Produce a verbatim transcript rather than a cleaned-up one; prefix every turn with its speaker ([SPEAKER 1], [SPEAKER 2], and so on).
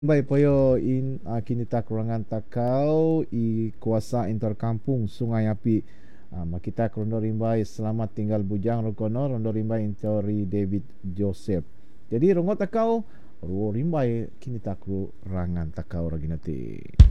[SPEAKER 1] Baik, poyo in uh, kini tak kurangan takau i kuasa inter kampung Sungai Api. Uh, makita rondo rimbai selamat tinggal bujang rokono rondo rimbai intori David Joseph. Jadi rongo takau ro rimbai kini tak kurangan takau ragi nanti.